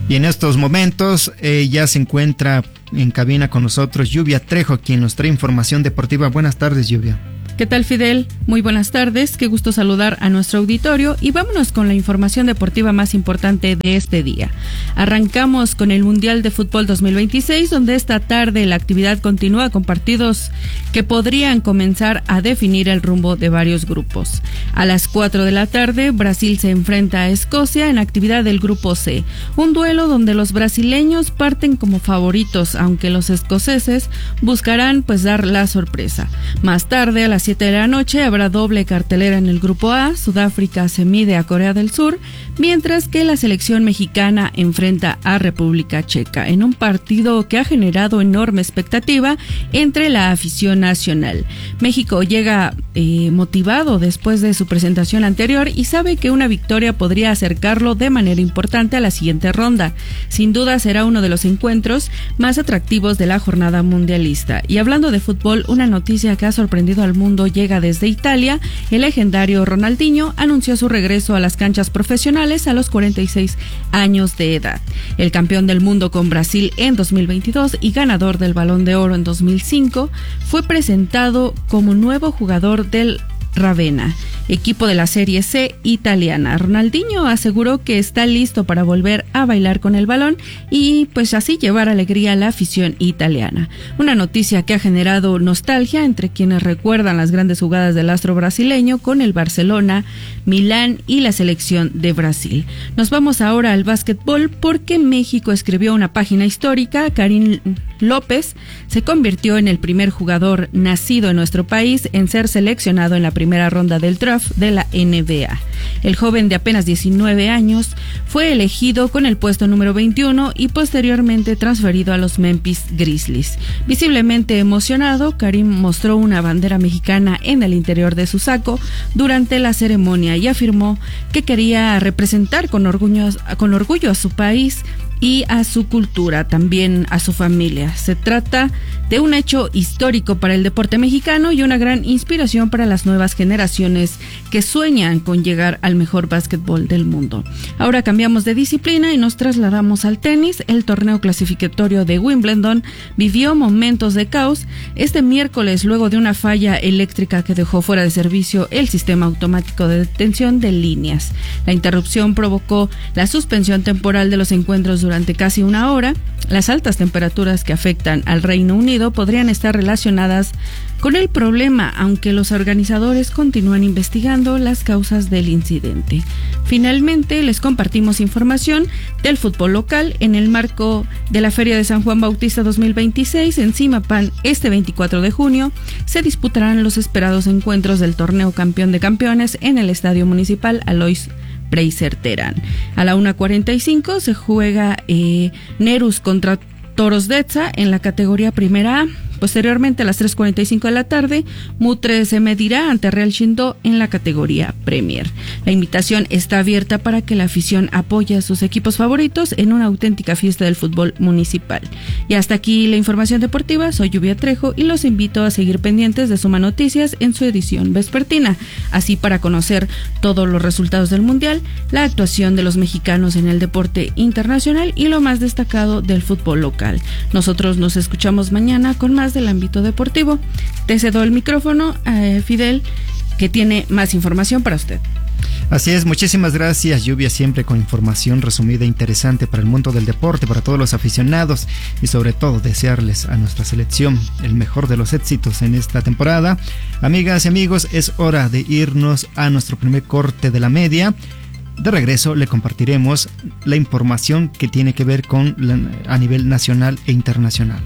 Y en estos momentos ya se encuentra en cabina con nosotros Lluvia Trejo, quien nos trae información deportiva. Buenas tardes, Lluvia. ¿Qué tal, Fidel? Muy buenas tardes, qué gusto saludar a nuestro auditorio y vámonos con la información deportiva más importante de este día. Arrancamos con el Mundial de Fútbol 2026, donde esta tarde la actividad continúa con partidos que podrían comenzar a definir el rumbo de varios grupos. A las 4 de la tarde, Brasil se enfrenta a Escocia en actividad del Grupo C, un duelo donde los brasileños parten como favoritos, aunque los escoceses buscarán dar la sorpresa. Más tarde, a las 7 de la noche habrá doble cartelera en el Grupo A. Sudáfrica se mide a Corea del Sur, mientras que la selección mexicana enfrenta a República Checa en un partido que ha generado enorme expectativa entre la afición nacional. México llega motivado después de su presentación anterior y sabe que una victoria podría acercarlo de manera importante a la siguiente ronda. Sin duda será uno de los encuentros más atractivos de la jornada mundialista. Y hablando de fútbol, una noticia que ha sorprendido al mundo llega desde Italia. El legendario Ronaldinho anunció su regreso a las canchas profesionales a los 46 años de edad. El campeón del mundo con Brasil en 2022 y ganador del Balón de Oro en 2005 fue presentado como nuevo jugador del Ravenna, equipo de la Serie C italiana. Ronaldinho aseguró que está listo para volver a bailar con el balón y así llevar alegría a la afición italiana. Una noticia que ha generado nostalgia entre quienes recuerdan las grandes jugadas del astro brasileño con el Barcelona, Milán y la selección de Brasil. Nos vamos ahora al básquetbol porque México escribió una página histórica. Karim López se convirtió en el primer jugador nacido en nuestro país en ser seleccionado en la primera ronda del draft de la NBA. El joven de apenas 19 años fue elegido con el puesto número 21 y posteriormente transferido a los Memphis Grizzlies. Visiblemente emocionado, Karim mostró una bandera mexicana en el interior de su saco durante la ceremonia y afirmó que quería representar con orgullo a su país y a su cultura, también a su familia. Se trata de un hecho histórico para el deporte mexicano y una gran inspiración para las nuevas generaciones que sueñan con llegar al mejor básquetbol del mundo. Ahora cambiamos de disciplina y nos trasladamos al tenis. El torneo clasificatorio de Wimbledon vivió momentos de caos este miércoles luego de una falla eléctrica que dejó fuera de servicio el sistema automático de detención de líneas. La interrupción provocó la suspensión temporal de los encuentros durante casi una hora. Las altas temperaturas que afectan al Reino Unido podrían estar relacionadas con el problema, aunque los organizadores continúan investigando las causas del incidente. Finalmente, les compartimos información del fútbol local en el marco de la Feria de San Juan Bautista 2026 en Zimapán. Este 24 de junio se disputarán los esperados encuentros del torneo Campeón de Campeones en el Estadio Municipal Alois Preiser Terán. A la 1:45 se juega Nerus contra Toros Detza en la categoría Primera A. Posteriormente, a las 3:45 de la tarde, Mutre se medirá ante Real Shindó en la categoría Premier. La invitación está abierta para que la afición apoye a sus equipos favoritos en una auténtica fiesta del fútbol municipal. Y hasta aquí la información deportiva. Soy Lluvia Trejo y los invito a seguir pendientes de Suma Noticias en su edición vespertina, así para conocer todos los resultados del Mundial, la actuación de los mexicanos en el deporte internacional y lo más destacado del fútbol local. Nosotros nos escuchamos mañana con más del ámbito deportivo. Te cedo el micrófono a Fidel, que tiene más información para usted. Así es, muchísimas gracias, Lluvia, siempre con información resumida e interesante para el mundo del deporte, para todos los aficionados y sobre todo desearles a nuestra selección el mejor de los éxitos en esta temporada. Amigas y amigos, es hora de irnos a nuestro primer corte de la media. De regreso le compartiremos la información que tiene que ver con a nivel nacional e internacional.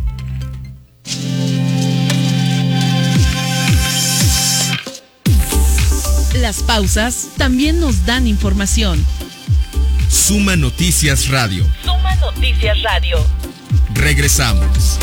Las pausas también nos dan información. Suma Noticias Radio. Suma Noticias Radio. Regresamos.